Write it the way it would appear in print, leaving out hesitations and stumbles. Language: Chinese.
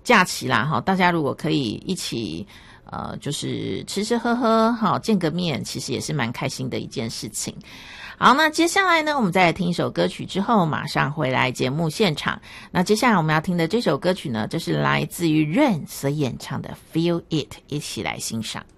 假期啦哈，大家如果可以一起就是吃吃喝喝哈，见个面，其实也是蛮开心的一件事情。好，那接下来呢，我们再来听一首歌曲之后马上回来节目现场。那接下来我们要听的这首歌曲呢，就是来自于 Rain 所演唱的 Feel It， 一起来欣赏。